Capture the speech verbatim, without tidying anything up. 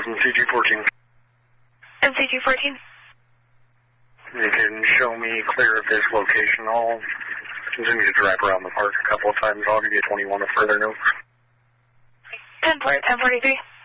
M C G fourteen. M C G fourteen. You can show me clear of this location. I'll continue to drive around the park a couple of times. I'll give you twenty-one a further note. ten forty-three.